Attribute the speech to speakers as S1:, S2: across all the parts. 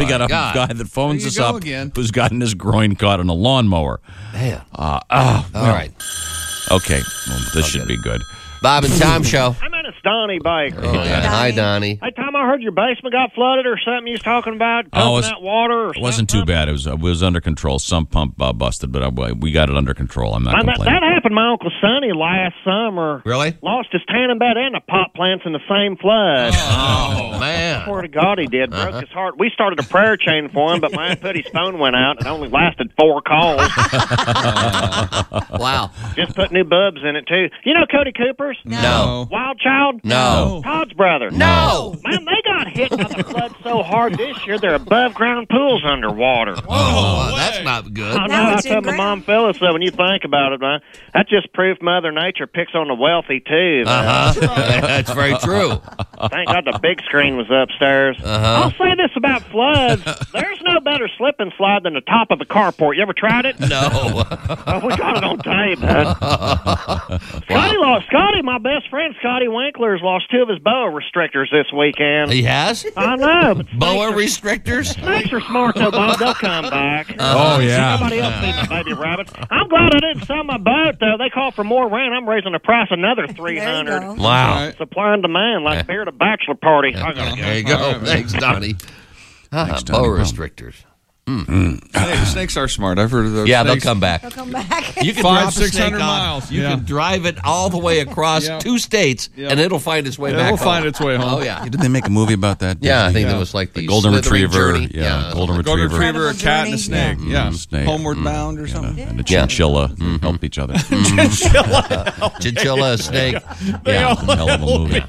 S1: we got a
S2: God.
S1: guy that phones
S3: There
S1: us
S3: you go
S1: up
S3: again.
S1: who's gotten his groin caught on a lawnmower.
S2: Man.
S1: All
S2: right.
S1: Okay, well, this should be good.
S2: Bob and Tom Show.
S4: Hi, man, it's Donnie Baker.
S2: Hi, Donnie.
S4: Hey, Tom, I heard your basement got flooded or something you was talking about, pumping out water or
S1: It wasn't too bad. It was under control. Some pump busted, but we got it under control. I'm not complaining.
S4: That happened to my Uncle Sonny last summer.
S2: Really?
S4: Lost his tanning bed and the pot plants in the same flood.
S2: Oh, man.
S4: Swear to God he did. Broke his heart. We started a prayer chain for him, but my put his phone went out and it only lasted 4 calls.
S2: Wow.
S4: Just put new bulbs in it, too. You know Cody Coopers?
S2: No.
S4: Wild Child?
S2: No.
S4: Todd's brother.
S2: No.
S4: Man, they got hit by the flood so hard this year, their above-ground pool's underwater.
S2: Oh, that's not good.
S4: I know. I told my mom Phyllis, though, when you think about it, man, that just proves Mother Nature picks on the wealthy, too.
S2: That's very true.
S4: Thank God the big screen was upstairs. I'll say this about floods. There's no better slip and slide than the top of the carport. You ever tried it?
S2: No.
S4: Oh, we got it on tape, man. Scotty, my best friend, Scotty Winkler's lost 2 of his boa restrictors this weekend.
S2: He has?
S4: I know. But
S2: Boa restrictors?
S4: snakes are smart, though, Bob. They'll come back.
S1: Oh, yeah.
S4: Nobody else needs a baby rabbit. I'm glad I didn't sell my boat, though. They called for more rent. I'm raising the price another $300.
S2: Wow.
S4: Supply and demand, like beer at a bachelor party. I gotta go.
S2: There you go.
S3: All right, man.
S2: Thanks, Donnie.
S1: Thanks,
S2: Boa
S1: Donnie.
S2: restrictors.
S3: Snakes are smart. I've heard of those.
S2: Yeah, they'll
S3: snakes.
S2: come back.
S5: They'll come back.
S2: You can
S3: 500,
S2: drop a snake
S3: 600
S2: on-
S3: miles.
S2: You
S3: Yeah.
S2: can drive it all the way across
S3: Yeah.
S2: 2 states,
S3: Yeah.
S2: and it'll find its way back
S3: It'll
S2: home.
S3: find its way home.
S2: Oh, yeah.
S1: Didn't they make a movie about that?
S2: Yeah, I
S1: Disney?
S2: think that was like the
S1: Golden
S2: Slithering
S1: Retriever.
S2: Journey.
S1: Yeah, Golden
S3: Golden
S1: Retriever.
S3: retriever, a cat, and a snake.
S2: Mm-hmm.
S3: Yeah,
S1: Snake.
S3: Homeward Bound or something.
S1: And a chinchilla help each other.
S2: Chinchilla, snake.
S1: Yeah, it's a hell of a movie.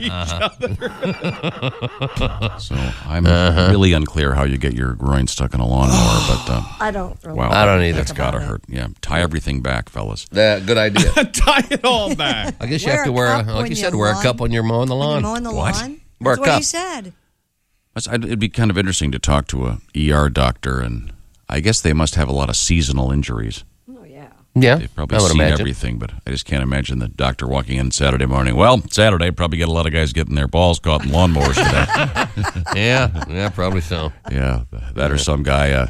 S1: So I'm really unclear how you get your groin stuck in a lawnmower, but
S5: I don't. Really
S1: wow,
S2: I don't either.
S1: That's gotta hurt. Yeah, tie everything back, fellas.
S2: Good idea.
S3: Tie it all back.
S2: I guess you have to wear, like you said, wear a cup when you're mowing the
S5: When
S2: lawn.
S5: you're mowing the
S1: What?
S5: lawn?
S2: Wear a
S5: That's what he
S2: cup.
S5: said.
S1: It'd be kind of interesting to talk to a ER doctor, and I guess they must have a lot of seasonal injuries.
S5: Oh, yeah.
S2: Yeah,
S1: They've probably
S2: I would
S1: seen
S2: imagine.
S1: everything, but I just can't imagine the doctor walking in Saturday morning. Well, Saturday, probably get a lot of guys getting their balls caught in lawnmowers today.
S2: Yeah, probably so.
S1: Yeah, that or some guy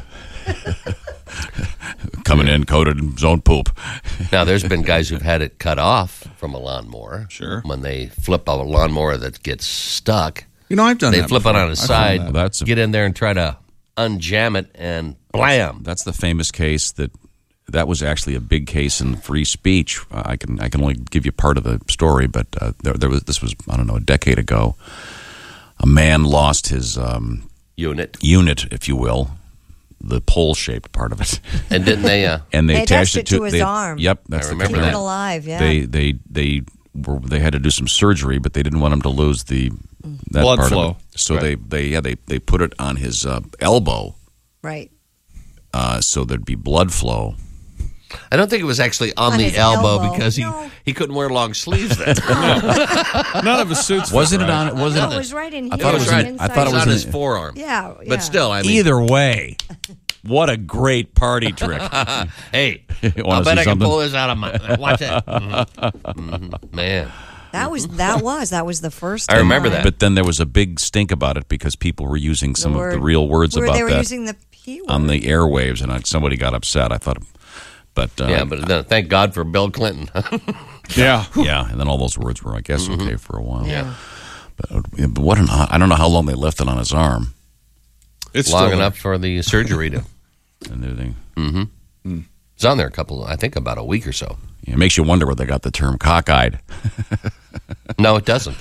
S1: coming in coated in his own poop.
S2: Now, there's been guys who've had it cut off from a lawnmower.
S3: Sure.
S2: When they flip a lawnmower that gets stuck,
S3: You know, I've done
S2: they
S3: that.
S2: flip
S3: before.
S2: it on its
S3: I've done
S2: side,
S3: that.
S1: That's a-
S2: get in there and try to unjam it, and blam.
S1: That's the famous case that was actually a big case in free speech. I can only give you part of the story, but this was I don't know, a decade ago. A man lost his
S2: Unit.
S1: unit, if you will, the pole-shaped part of it,
S2: And didn't they?
S1: and
S5: They
S1: attached
S5: attached it to his arm.
S1: Yep, that's
S2: I
S1: the
S2: remember
S5: Keep
S2: that.
S5: it alive, yeah.
S1: They had to do some surgery, but they didn't want him to lose that
S3: Blood
S1: part
S3: flow.
S1: of it. So
S2: Right.
S1: they put it on his elbow,
S5: right.
S1: so there'd be blood flow.
S2: I don't think it was actually on
S5: On
S2: the
S5: his
S2: elbow,
S5: elbow.
S2: because
S5: No.
S2: he couldn't wear long sleeves then.
S3: None of his suits.
S1: Wasn't
S3: fit
S1: it
S3: right.
S1: on? Wasn't
S5: No, it
S1: it?
S5: was right in here.
S1: I thought it was
S2: right.
S1: I thought it
S2: It's
S1: was
S2: on
S1: in-
S2: his forearm.
S5: Yeah.
S2: But still, I mean,
S1: Either way, what a great party trick.
S2: hey,
S1: Wanna
S2: I bet
S1: see
S2: I can
S1: something?
S2: pull this out of my. Watch that, man.
S5: That was the first.
S2: I remember
S5: time.
S2: that.
S1: But then there was a big stink about it because people were using some of the real words
S5: where
S1: about
S5: they were
S1: that
S5: using the P word.
S1: on the airwaves, and somebody got upset. I thought, but
S2: Yeah, but thank God for Bill Clinton.
S3: Yeah.
S1: yeah, and then all those words were, I guess, okay for a while.
S2: Yeah.
S1: But what an I don't know how long they left it on his arm
S3: It's
S2: Long
S3: still
S2: enough for the surgery to.
S1: and everything.
S2: It's on there I think about a week or so.
S1: It makes you wonder where they got the term cockeyed.
S2: No, it doesn't.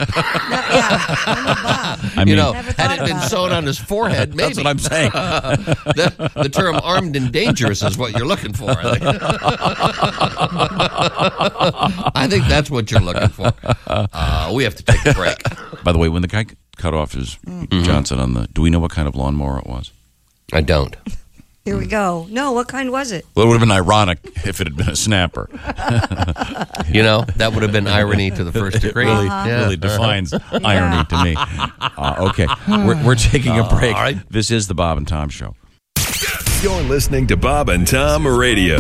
S1: I mean,
S2: You know,
S5: Never
S2: had
S5: thought
S2: it been
S5: about it.
S2: sewn on his forehead, maybe.
S1: that's what I'm saying.
S2: The term armed and dangerous is what you're looking for. I think that's what you're looking for. We have to take a break.
S1: By the way, when the guy cut off his Johnson on do we know what kind of lawnmower it was?
S2: I don't.
S5: Here we go. No, what kind was it?
S1: Well, it would have been ironic if it had been a snapper.
S2: You know, that would have been irony to the first degree.
S1: Really,
S2: Yeah.
S1: really defines irony to me. Okay, we're taking a break.
S2: all right.
S1: This is the Bob and Tom Show.
S6: You're listening to Bob and Tom Radio.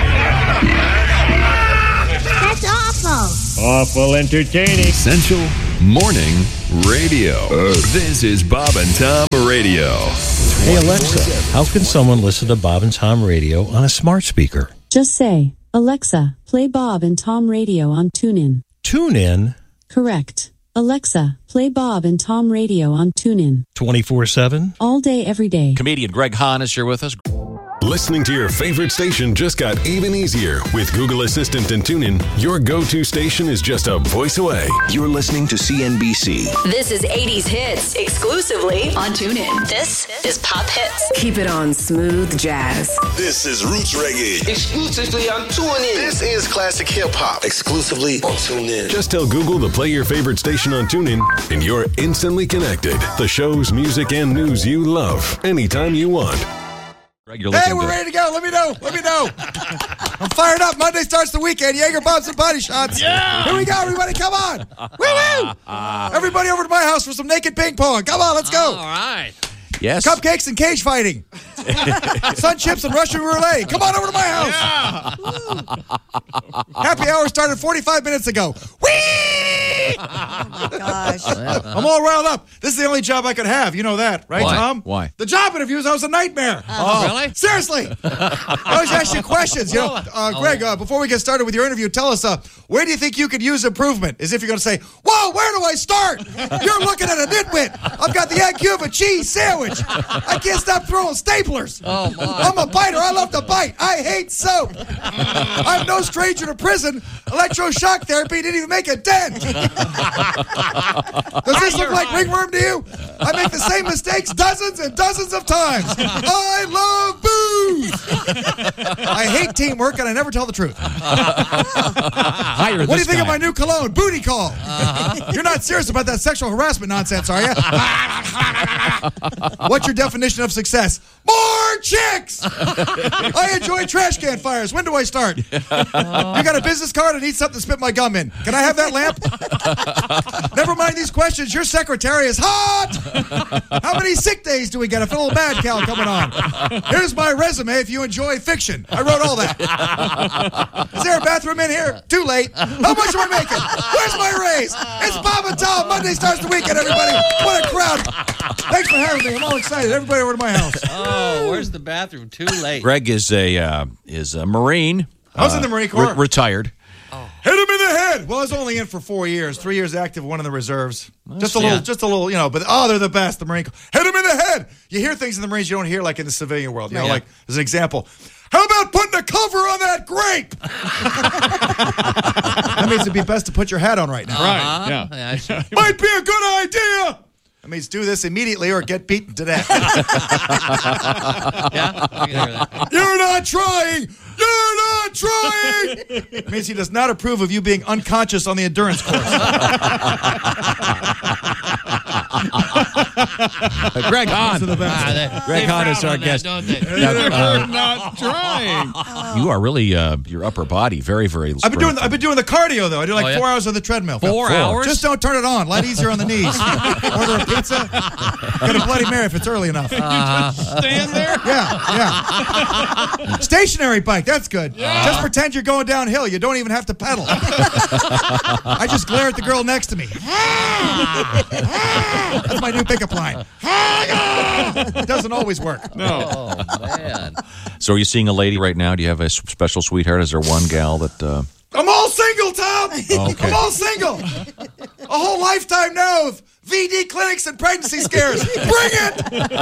S7: That's awful.
S4: Awful entertaining.
S6: Essential Morning radio. This is Bob and Tom Radio.
S7: Hey Alexa, how can someone listen to Bob and Tom Radio on a smart speaker?
S8: Just say, Alexa, play Bob and Tom Radio on TuneIn.
S7: TuneIn?
S8: Correct. Alexa, play Bob and Tom Radio on TuneIn.
S7: 24/7?
S8: All day, every day.
S1: Comedian Greg Hahn is here with us.
S6: Listening to your favorite station just got even easier. With Google Assistant and TuneIn, your go-to station is just a voice away.
S9: You're listening to CNBC.
S10: This is 80s Hits, exclusively on TuneIn. This is Pop Hits.
S11: Keep it on Smooth Jazz.
S12: This is Roots Reggae,
S13: exclusively on TuneIn.
S12: This is Classic Hip Hop, exclusively on TuneIn.
S6: Just tell Google to play your favorite station on TuneIn, and you're instantly connected. The shows, music, and news you love, anytime you want.
S14: Hey, we're ready to go. Let me know. I'm fired up. Monday starts the weekend. Jaeger bombs and body shots.
S2: Yeah.
S14: Here we go, everybody. Come on. Woo-woo. Everybody over to my house for some naked ping pong. Come on, let's go.
S2: All right.
S1: Yes.
S14: Cupcakes and cage fighting. Sun chips and Russian roulette. Come on over to my house.
S2: Yeah.
S14: Happy hour started 45 minutes ago. Whee!
S5: Oh my gosh.
S14: I'm all riled up. This is the only job I could have. You know that, right,
S1: Why?
S14: Tom?
S1: Why?
S14: The job interviews, I was a nightmare.
S2: Really?
S14: Seriously. I always ask you questions. You know, Greg, before we get started with your interview, tell us, where do you think you could use improvement? As if you're going to say, whoa, where do I start? You're looking at a nitwit. I've got the IQ of a cheese sandwich. I can't stop throwing staplers.
S2: Oh, my.
S14: I'm a biter. I love to bite. I hate soap. I'm no stranger to prison. Electroshock therapy didn't even make a dent. Does this look like ringworm to you? I make the same mistakes dozens and dozens of times. I love booze. I hate teamwork, and I never tell the truth.
S1: Hire
S14: What do you think of my new cologne, Booty Call? You're not serious about that sexual harassment nonsense, are you? What's your definition of success? More chicks! I enjoy trash can fires. When do I start? You got a business card? I need something to spit my gum in. Can I have that lamp? Never mind these questions. Your secretary is hot! How many sick days do we get? I feel a little mad cow coming on. Here's my resume if you enjoy fiction. I wrote all that. Is there a bathroom in here? Too late. How much am I making? Where's my raise? It's Bob and Tom. Monday starts the weekend, everybody. What a crowd. Thanks for having me. I'm all excited. Everybody over to my house.
S2: Oh, where's the bathroom? Too late.
S1: Greg is a Marine.
S14: I was in the Marine Corps.
S1: Retired.
S14: Hit him in the head. Well, I was only in for 4 years. 3 years active, one in the reserves. Just a little, you know. But they're the best. The Marine Corps. Hit him in the head. You hear things in the Marines you don't hear like in the civilian world. You know, like as an example. How about putting a cover on that grape? That means it'd be best to put your hat on right now.
S3: Right. Yeah.
S14: Might be a good idea. That means do this immediately or get beaten to death. You're not trying. You're not trying. It means he does not approve of you being unconscious on the endurance course.
S1: Greg Hahn. Greg Hahn is our guest.
S3: You're not trying.
S1: You are really your upper body very, very.
S14: I've been doing the cardio though. I do like 4 hours on the treadmill.
S2: 4 hours?
S14: Just don't turn it on. A lot easier on the knees. Order a pizza. Get a Bloody Mary if it's early enough.
S3: Stand there?
S14: Yeah. Stationary bike. That's good. Just pretend you're going downhill. You don't even have to pedal. I just glare at the girl next to me. That's my new pickup line. It doesn't always work.
S3: No.
S2: Oh, man.
S1: So are you seeing a lady right now? Do you have a special sweetheart? Is there one gal that...
S14: I'm all single, Tom.
S1: Okay.
S14: I'm all single. A whole lifetime now of VD clinics and pregnancy scares. Bring it.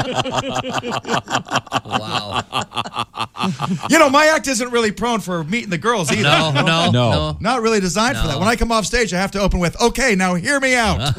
S2: Wow.
S14: You know, my act isn't really prone for meeting the girls either.
S2: No.
S14: Not really designed for that. When I come off stage, I have to open with, okay, now hear me out.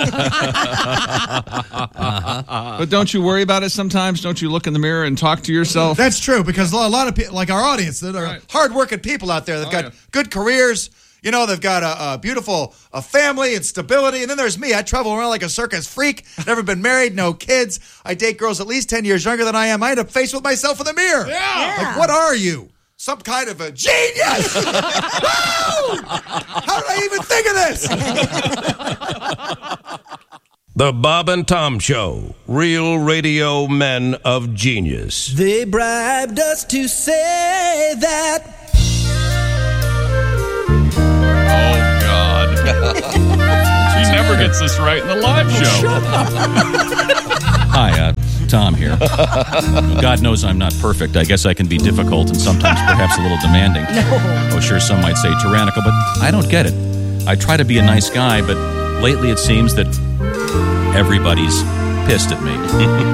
S3: But don't you worry about it sometimes? Don't you look in the mirror and talk to yourself?
S14: That's true, because a lot of people, like our audience, that are hard-working people out there. They've got good careers. You know, they've got a beautiful family and stability. And then there's me. I travel around like a circus freak. Never been married, no kids. I date girls at least 10 years younger than I am. I end up faced with myself in the mirror.
S3: Yeah.
S14: Like, what are you? Some kind of a genius! Woo! How did I even think of this?
S15: The Bob and Tom Show. Real radio men of genius.
S16: They bribed us to say that.
S3: Oh, God. She never gets this right in the live show.
S17: Shut up. Hi, Tom here. God knows I'm not perfect. I guess I can be difficult and sometimes perhaps a little demanding.
S5: No.
S17: Oh, sure, some might say tyrannical, but I don't get it. I try to be a nice guy, but lately it seems that everybody's pissed at me.